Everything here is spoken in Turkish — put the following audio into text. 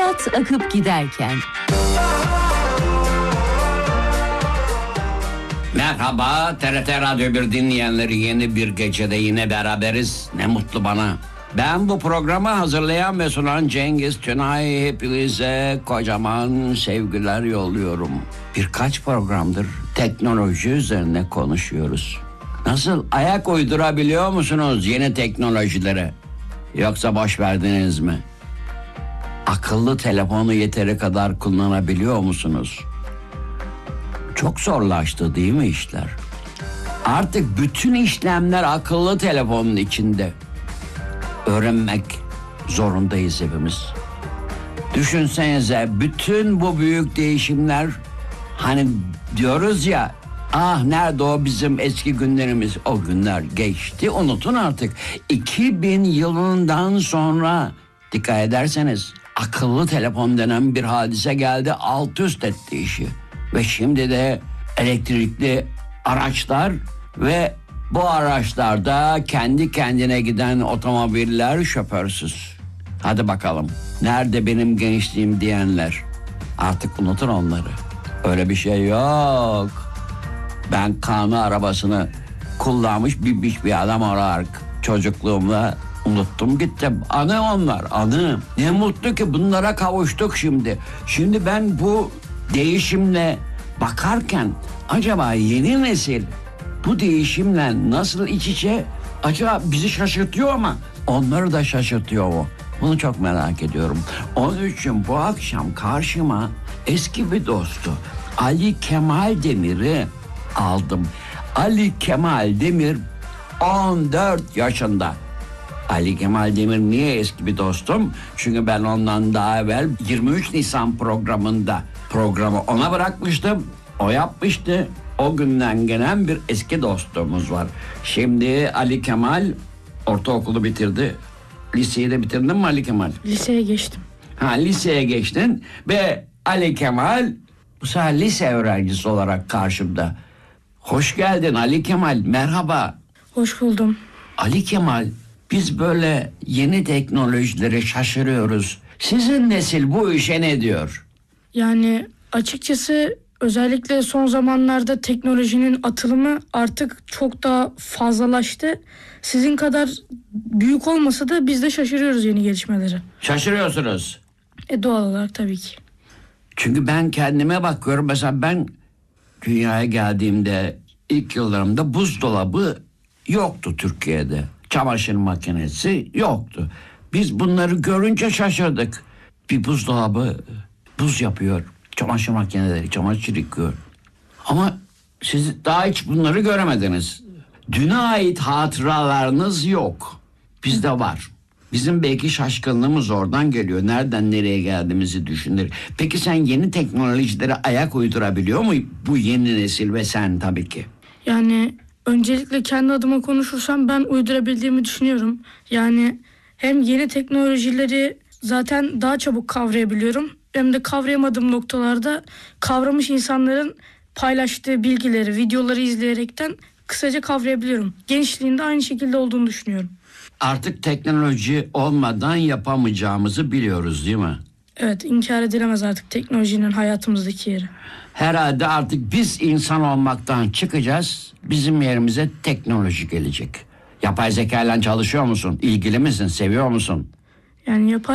Hayat akıp giderken. Merhaba TRT Radyo 1 dinleyenleri, yeni bir gecede yine beraberiz. Ne mutlu bana. Ben bu programı hazırlayan ve sunan Cengiz Tünay. Hepinize kocaman sevgiler yolluyorum. Birkaç programdır teknoloji üzerine konuşuyoruz. Nasıl, ayak uydurabiliyor musunuz yeni teknolojilere? Yoksa boş verdiniz mi? Akıllı telefonu yeteri kadar kullanabiliyor musunuz? Çok zorlaştı değil mi işler? Artık bütün işlemler akıllı telefonun içinde. Öğrenmek zorundayız hepimiz. Düşünsenize, bütün bu büyük değişimler, hani diyoruz ya, nerede o bizim eski günlerimiz? O günler geçti, unutun artık. 2000 yılından sonra dikkat ederseniz akıllı telefon denen bir hadise geldi, alt üst etti işi. Ve şimdi de elektrikli araçlar ve bu araçlarda kendi kendine giden otomobiller şoförsüz. Hadi bakalım, nerede benim gençliğim diyenler, artık unutun onları. Öyle bir şey yok. Ben kanı arabasını kullanmış bir adam olarak çocukluğumda unuttum gittim. Anı onlar, anı. Ne mutlu ki bunlara kavuştuk şimdi. Şimdi ben bu değişimle bakarken acaba yeni nesil bu değişimle nasıl iç içe, acaba bizi şaşırtıyor ama onları da şaşırtıyor mu? Bunu çok merak ediyorum. Onun için bu akşam karşıma eski bir dostu Ali Kemal Demir'i aldım. Ali Kemal Demir 14 yaşında. Ali Kemal Demir niye eski bir dostum? Çünkü ben ondan daha evvel 23 Nisan programı ona bırakmıştım. O yapmıştı. O günden gelen bir eski dostluğumuz var. Şimdi Ali Kemal ortaokulu bitirdi. Liseyi de bitirdin mi Ali Kemal? Liseye geçtim. Liseye geçtin ve Ali Kemal bu sefer lise öğrencisi olarak karşımda. Hoş geldin Ali Kemal, merhaba. Hoş buldum. Ali Kemal, biz böyle yeni teknolojilere şaşırıyoruz. Sizin nesil bu işe ne diyor? Yani açıkçası özellikle son zamanlarda teknolojinin atılımı artık çok daha fazlalaştı. Sizin kadar büyük olmasa da biz de şaşırıyoruz yeni gelişmelere. Şaşırıyorsunuz. Doğal olarak tabii ki. Çünkü ben kendime bakıyorum. Mesela ben dünyaya geldiğimde ilk yıllarımda buzdolabı yoktu Türkiye'de. Çamaşır makinesi yoktu. Biz bunları görünce şaşırdık. Bir buzdolabı buz yapıyor. Çamaşır makineleri çamaşır yıkıyor. Ama siz daha hiç bunları göremediniz. Düne ait hatıralarınız yok. Bizde var. Bizim belki şaşkınlığımız oradan geliyor. Nereden nereye geldiğimizi düşünür. Peki sen yeni teknolojilere ayak uydurabiliyor mu bu yeni nesil ve sen tabii ki? Yani öncelikle kendi adıma konuşursam ben uydurabildiğimi düşünüyorum. Yani hem yeni teknolojileri zaten daha çabuk kavrayabiliyorum. Hem de kavrayamadığım noktalarda kavramış insanların paylaştığı bilgileri, videoları izleyerekten kısaca kavrayabiliyorum. Gençliğinde aynı şekilde olduğunu düşünüyorum. Artık teknoloji olmadan yapamayacağımızı biliyoruz değil mi? Evet, inkar edilemez artık teknolojinin hayatımızdaki yeri. Herhalde artık biz insan olmaktan çıkacağız. Bizim yerimize teknoloji gelecek. Yapay zeka ile çalışıyor musun? İlgili misin? Seviyor musun? Yani yapay